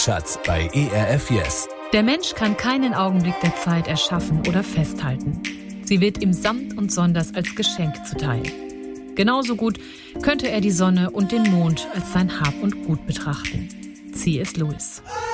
Zeitschatz bei ERF Yes. Der Mensch kann keinen Augenblick der Zeit erschaffen oder festhalten. Sie wird ihm samt und sonders als Geschenk zuteil. Genauso gut könnte er die Sonne und den Mond als sein Hab und Gut betrachten. C.S. Lewis.